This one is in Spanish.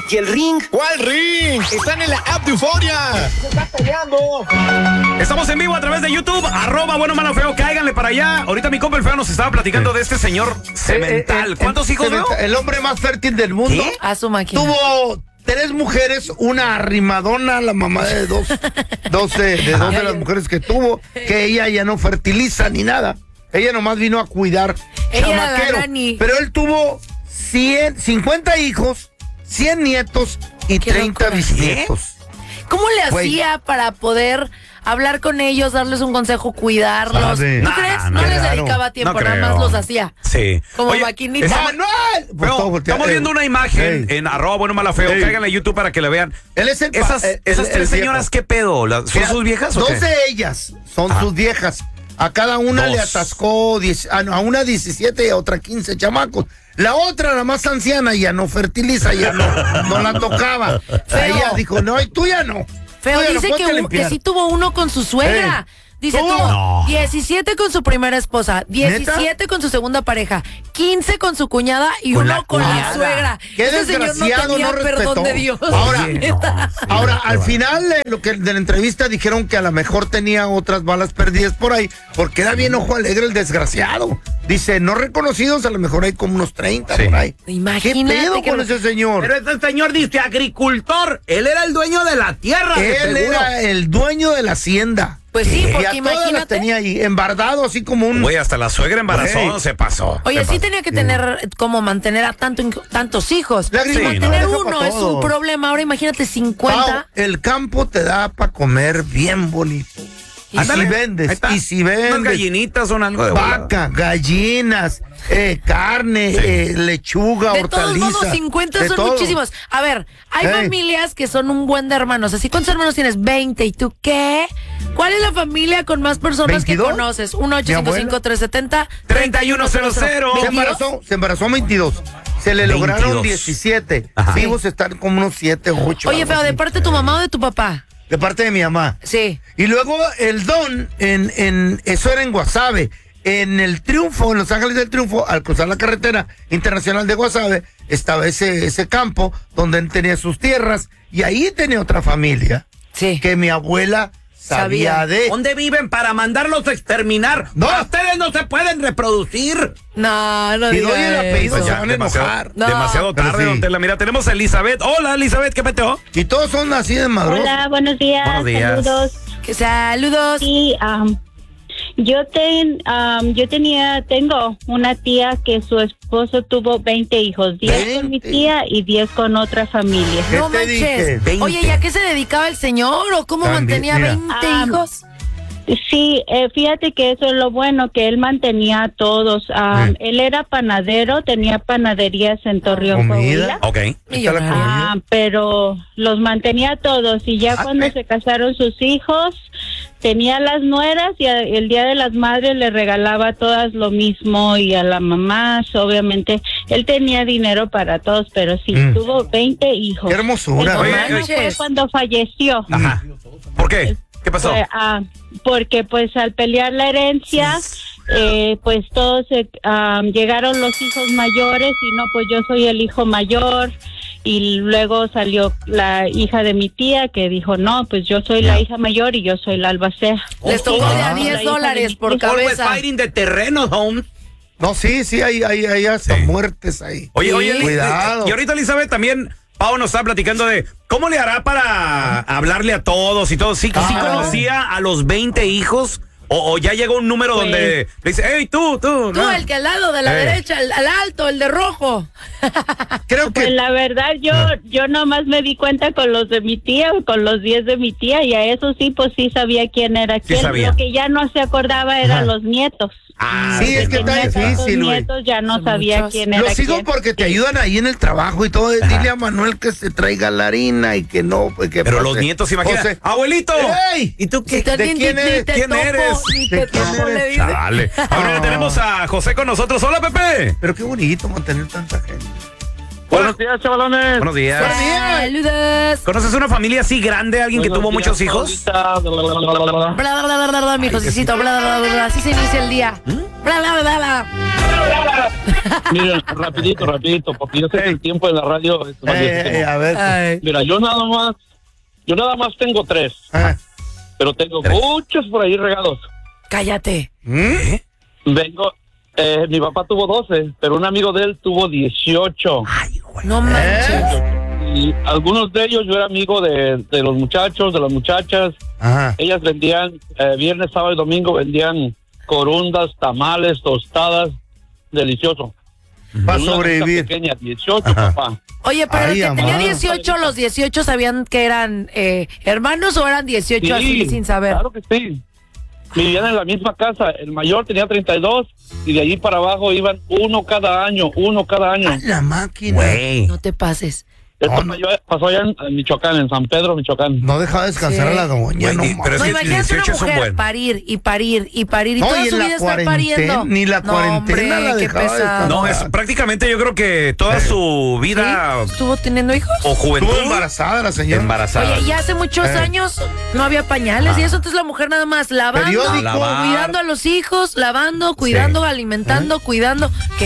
¿Y el ring? ¿Cuál ring? Están en la app de Euforia. ¡Se está peleando! Estamos en vivo a través de YouTube, @bueno, malo, feo, cáiganle para allá. Ahorita mi compa el feo nos estaba platicando de este señor cemental. ¿Cuántos hijos veo? El hombre más fértil del mundo. ¿Qué? A su máquina. Tuvo 3 mujeres, una arrimadona, la mamá de dos de las mujeres que tuvo, que ella ya no fertiliza ni nada. Ella nomás vino a cuidar chamaquero. Pero él tuvo 50 hijos, 100 nietos y 30 bisnietos. ¿Cómo le hacía para poder hablar con ellos, darles un consejo, cuidarlos? ¿Tú crees? No les dedicaba tiempo, nada más los hacía. Sí. Como maquinita. ¡Manuel! Estamos viendo una imagen en @bueno, malo, feo. Cáiganle a YouTube para que la vean. Él es esas 3 señoras, ¿qué pedo? ¿Son sus viejas o qué? 2 de ellas son sus viejas. A cada una le atascó a una 17 y a otra 15 chamacos. La otra, la más anciana, ya no fertiliza, ya no la tocaba. Ella dijo, no, y tú ya no. Feo, dice que sí tuvo uno con su suegra. Dice, tuvo 17 con su primera esposa, 17 ¿neta? Con su segunda pareja, 15 con su cuñada y uno con la suegra. Qué desgraciado, no respetó. Perdón de Dios. Ahora, al final de la entrevista dijeron que a lo mejor tenía otras balas perdidas por ahí, porque era bien ojo alegre el desgraciado. Dice, no reconocidos, a lo mejor hay como unos 30 por ahí. Imagínate. ¿Qué pedo con ese señor? Pero ese señor dice agricultor. Él era el dueño de la tierra. Él era el dueño de la hacienda. Pues sí, porque y a todas las tenía ahí, embardado, así como un... Güey, hasta la suegra embarazó, se pasó. Oye, sí tenía que tener, como mantener a tantos hijos. Mantener uno es un problema. Ahora imagínate 50. Pau, el campo te da para comer bien bonito. Y si vendes, unas gallinitas son algo de vaca, gallinas, carne, lechuga, de hortaliza. De todos modos, 50 son muchísimos. A ver, hay familias que son un buen de hermanos. Así, ¿cuántos hermanos tienes? 20. ¿Y tú qué? ¿Cuál es la familia con más personas 22? Que conoces? 1-855-370-3100. Se embarazó 22. Se le lograron 17. Vivos están como unos 7 o 8. Oye, feo, ¿de parte de tu mamá o de tu papá? De parte de mi mamá. Sí. Y luego el don, eso era en Guasave. En el Triunfo, en Los Ángeles del Triunfo, al cruzar la carretera internacional de Guasave, estaba ese campo donde él tenía sus tierras. Y ahí tenía otra familia. Sí. Que mi abuela sabía de. ¿Dónde viven para mandarlos a exterminar? No. Ustedes no se pueden reproducir. No y doy el apellido, pues se van a enojar. Demasiado tarde, don Tela. Mira, tenemos a Elizabeth. Hola, Elizabeth, ¿qué peteo? Y todos son así de madrosos. Hola, buenos días. Buenos días. Saludos. Saludos. Sí, tengo una tía que su esposo tuvo 20 hijos, 10 con mi tía y 10 con otra familia. No manches. Oye, ¿y a qué se dedicaba el señor o cómo mantenía 20 hijos? Sí, fíjate que eso es lo bueno, que él mantenía a todos. Él era panadero, tenía panaderías en Torreón, Coahuila. Pero los mantenía a todos y ya cuando se casaron sus hijos, tenía las nueras y el Día de las Madres le regalaba a todas lo mismo y a la mamá, obviamente. Él tenía dinero para todos, pero sí, tuvo 20 hijos. ¡Qué hermosura! Fue cuando falleció. Ajá. ¿Por qué? ¿Qué pasó? Porque pues al pelear la herencia, pues todos llegaron los hijos mayores y no, pues yo soy el hijo mayor. Y luego salió la hija de mi tía que dijo, no, pues yo soy la hija mayor y yo soy la albacea. Les tocó de a $10 por cabeza. Fighting de terreno, home. No, sí, hay hasta muertes ahí. Oye, cuidado. Y ahorita, Elizabeth, también Pau nos está platicando de cómo le hará para hablarle a todos y todo. ¿Sí conocía a los 20 hijos? ¿O ya llegó un número donde le dice, hey, tú? Tú, el que al lado de la derecha, al alto, el de rojo. Creo que... Pues la verdad, yo nomás me di cuenta con los de mi tía, con los 10 de mi tía, y a eso sí, pues sí sabía quién era quién. Lo que ya no se acordaba eran los nietos. Sí, es que está difícil, güey. Nietos ya no sabía quién era. Los sigo porque te ayudan ahí en el trabajo y todo. Dile a Manuel que se traiga la harina y que no. Pues, que pero los nietos, imagínate. ¡Abuelito! ¡Ey! ¿Y tú qué? ¿De quién eres? ¿Quién eres? Dale. Ahora tenemos a José con nosotros. Hola, Pepe. Pero qué bonito mantener tanta gente. Buenos días, chavalones. Buenos días. Saludos. ¿Conoces una familia así grande, alguien que tuvo muchos hijos? Mi Josecito, así se inicia el día. Miren, rapidito, porque yo sé que el tiempo de la radio es más a ver. Mira, yo nada más tengo 3. Pero tengo muchos por ahí regados. Cállate. Vengo, mi papá tuvo 12, pero un amigo de él tuvo 18. Ay, güey. No manches. Y algunos de ellos yo era amigo de los muchachos, de las muchachas. Ajá. Ellas vendían, viernes, sábado y domingo vendían corundas, tamales, tostadas, delicioso. Va a sobrevivir. Pequeña, 18, papá. Oye, pero el que tenía 18, los 18 sabían que eran hermanos o eran 18 Sí, así sin saber. Claro que sí. Vivían en la misma casa. El mayor tenía 32 y de allí para abajo iban uno cada año. A la máquina. Güey. No te pases. Esto pasó allá en Michoacán, en San Pedro, Michoacán. No dejaba descansar a la doña. Güey, pero es No, que imagínate una 18 son mujer buenos. parir y No, toda y su en vida la estar pariendo. Ni la cuarentena hombre, la qué dejaba pesado. descansar. No, es prácticamente yo creo que toda su vida ¿Sí? ¿Estuvo teniendo hijos? o juventud. Estuvo embarazada la señora. Embarazada. Oye, ya hace muchos años no había pañales y eso, entonces la mujer nada más lavando, Periódico. Lavar. cuidando a los hijos, lavando, cuidando, alimentando, cuidando. Qué